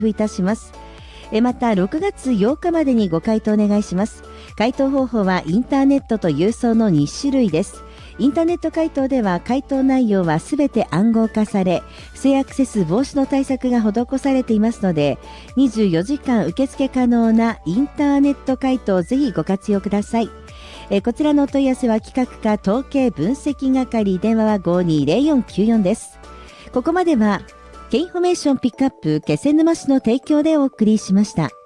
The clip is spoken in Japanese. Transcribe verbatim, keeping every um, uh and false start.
布いたします。えまたろくがつようかまでにご回答お願いします。回答方法はインターネットと郵送のにしゅるいです。インターネット回答では回答内容はすべて暗号化され、不正アクセス防止の対策が施されていますので、にじゅうよじかん受付可能なインターネット回答をぜひご活用ください。えこちらのお問い合わせは企画課統計分析係、電話はごにーぜろよんきゅうよんです。ここまでは K インフォメーションピックアップ気仙沼市の提供でお送りしました。